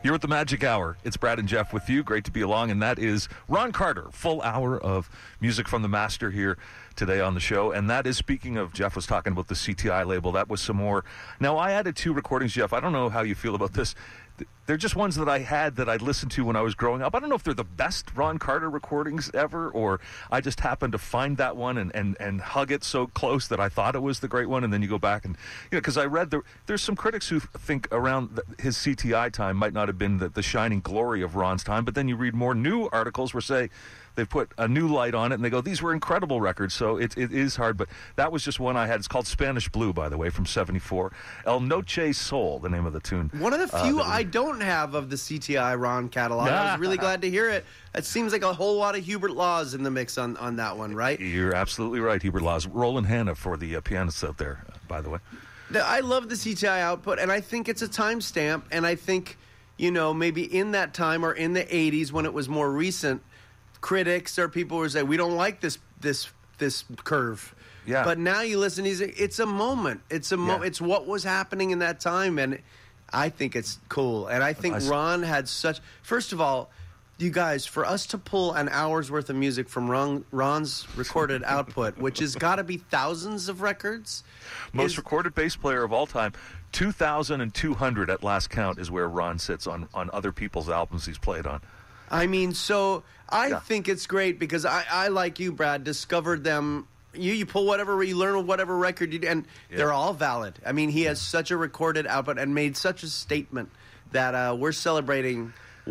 You're at the Magic Hour. It's Brad and Jeff with you. Great to be along. And that is Ron Carter. Full hour of music from the master here today on the show. And that is, speaking of, Jeff was talking about the CTI label. That was some more. Now, I added 2 recordings, Jeff. I don't know how you feel about this. They're just ones that I had that I listened to when I was growing up. I don't know if they're the best Ron Carter recordings ever, or I just happened to find that one and hug it so close that I thought it was the great one. And then you go back and, because I read there's some critics who think around his CTI time might not have been the shining glory of Ron's time, but then you read more new articles where say they've put a new light on it and they go, these were incredible records. So it is hard, but that was just one I had. It's called Spanish Blue, by the way, from '74. El Noche Sol, the name of the tune. One of the few I don't have of the CTI Ron catalog. I was really glad to hear it. It seems like a whole lot of Hubert Laws in the mix on that one, right? You're absolutely right, Hubert Laws. Roland Hanna for the pianists out there, by the way. I love the CTI output, and I think it's a timestamp, and I think, maybe in that time or in the 80s when it was more recent, critics or people were saying, we don't like this curve. Yeah. But now you listen, it's a moment. It's It's what was happening in that time, and I think it's cool. And I think Ron had such... First of all, you guys, for us to pull an hour's worth of music from Ron's recorded output, which has got to be thousands of records... Most recorded bass player of all time, 2,200 at last count is where Ron sits on other people's albums he's played on. I mean, so I think it's great because I like you, Brad, discovered them. You pull whatever, you learn whatever record you do, and they're all valid. I mean, he has such a recorded output and made such a statement that we're celebrating